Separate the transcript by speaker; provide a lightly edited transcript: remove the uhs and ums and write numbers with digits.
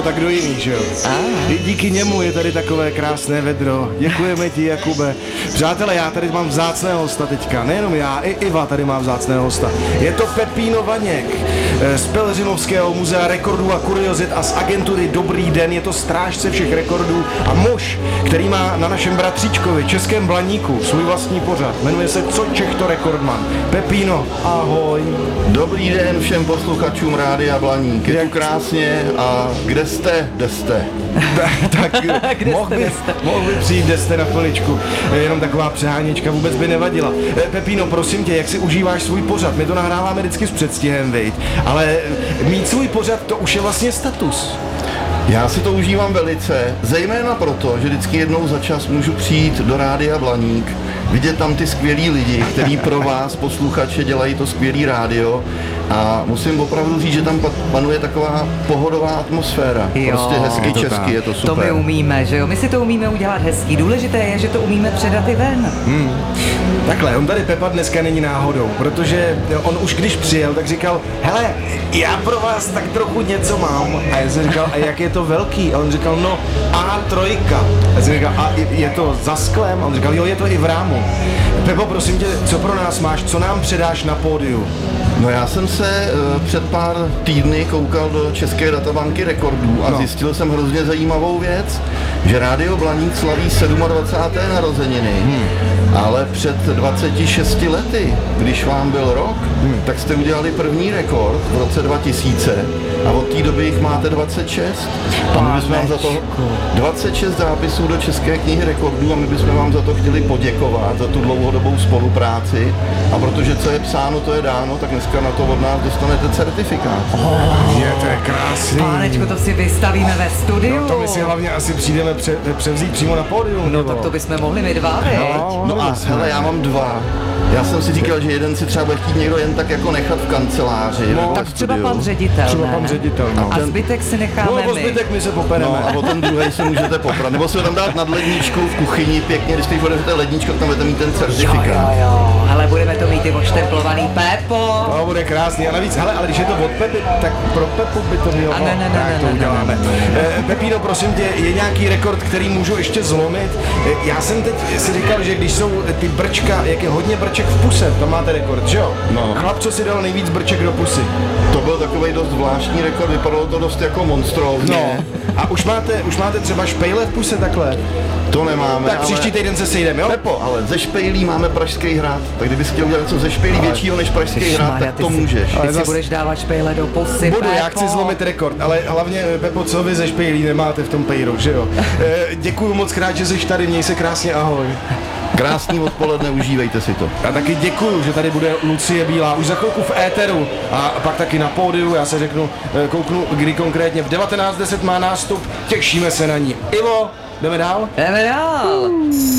Speaker 1: tak kdo jiný, že jo? I díky němu je tady takové krásné vedro. Děkujeme ti, Jakube. Přátelé, já tady mám vzácného hosta teďka. Nejenom já, i Iva tady má vzácného hosta. Je to Pepíno Vaněk z Pelhřimovského muzea rekordů a kuriozit a z agentury Dobrý den. Je to strážce všech rekordů a muž, který má na našem bratříčkovi, Českém Blaníku, svůj vlastní pořad. Jmenuje se Co Čech to rekordman. Pepíno, ahoj.
Speaker 2: Dobrý den všem posluchačům Rádia Blaník. Je tu krásně a kde jste, kde jste?
Speaker 1: Tak mohl by přijít, kde jste na chviličku. Jenom taková přeháněčka vůbec by nevadila. Pepíno, prosím tě, jak si užíváš svůj pořad? My to nahráváme vždycky s předstihem, viď? Ale mít svůj pořad, to už je vlastně status.
Speaker 2: Já si to užívám velice, zejména proto, že vždycky jednou za čas můžu přijít do Rádia Blaník, vidět tam ty skvělí lidi, kteří pro vás, posluchače, dělají to skvělý rádio a musím opravdu říct, že tam panuje taková pohodová atmosféra.
Speaker 3: Jo,
Speaker 2: prostě hezky česky, je to super.
Speaker 3: To my umíme, že jo? My si to umíme udělat hezký. Důležité je, že to umíme předat i ven.
Speaker 1: Takhle, on tady Pepa dneska není náhodou, protože on už když přijel, tak říkal, hele, já pro vás tak trochu něco mám. A já jsem říkal, a jak je to velký? A on říkal, no A3. A já jsem říkal, a je to za sklem? A on říkal, jo, je to i v rámu. Pepo, prosím tě, co pro nás máš, co nám předáš na pódiu?
Speaker 2: No já jsem se před pár týdny koukal do České databanky rekordů a zjistil jsem hrozně zajímavou věc, že Rádio Blaník slaví 27. narozeniny, ale před 26 lety, když vám byl rok, tak jste udělali první rekord v roce 2000 a od té doby jich máte 26. A my bychom vám za to 26 zápisů do České knihy rekordů a my bychom vám za to chtěli poděkovat, za tu dlouhodobou spolupráci a protože co je psáno, to je dáno, tak dneska na to od nás dostanete certifikát.
Speaker 1: Je to je krásný.
Speaker 3: Pánečku, to si vystavíme ve studiu.
Speaker 1: No, to my si hlavně asi přijdeme převzít přímo na pódium.
Speaker 3: No tak to bychom mohli my dva, viď?
Speaker 2: No a hele, já mám dva. Já jsem si říkal, že jeden si třeba bude chtít někdo jen tak jako nechat v kanceláři.
Speaker 1: No,
Speaker 3: Tak třeba pan ředitel,
Speaker 1: Třeba
Speaker 3: ne?
Speaker 1: pan ředitel, no.
Speaker 3: A zbytek si necháme
Speaker 1: No, o
Speaker 3: my.
Speaker 1: zbytek my se popereme.
Speaker 2: No a o ten druhý si můžete poprat. Nebo si ho tam dát nad ledničkou v kuchyni pěkně, když teď budete ledničko, tam budete mít ten certifikát.
Speaker 3: Jo. Hele, budeme to mít i oštemplovaný Pepo.
Speaker 1: To bude krásný a navíc, hele, ale když je to od Pepy, tak pro Pepu by to mělo.
Speaker 3: A ne,
Speaker 1: tak to uděláme. Pepíno, prosím tě, je nějaký rekord, který můžu ještě zlomit? Já jsem teď si říkal, že když jsou ty brčka, jak je hodně brček v puse, to máte rekord, že jo?
Speaker 2: No.
Speaker 1: Chlap, co si dal nejvíc brček do pusy.
Speaker 2: To byl takový dost zvláštní rekord, vypadalo to dost jako monstrózně.
Speaker 1: No. A už máte třeba špejle v puse takhle?
Speaker 2: To nemáme,
Speaker 1: Tak příští týden se sejdeme, jo?
Speaker 2: Pepo, ale ze špejlí máme Pražský hrad, tak kdybys chtěl udělat něco ze špejlí většího než Pražský hrad, tak to můžeš.
Speaker 3: Ty si budeš dávat špejle do pusy,
Speaker 1: Budu, já
Speaker 3: Pepo.
Speaker 1: chci zlomit rekord, ale hlavně, Pepo, co vy ze špejlí nemáte v tom pejru, že jo? Děkuju moc krát, že jsi tady, měj se krásně, ahoj.
Speaker 2: Krásný odpoledne, užívejte si to.
Speaker 1: A taky děkuju, že tady bude Lucie Bílá už za chvilku v éteru a pak taky na pódiu, já se kouknu, kdy konkrétně v 19:10 má nástup, těšíme se na ní. Ivo, jdeme dál?
Speaker 3: Jdeme dál.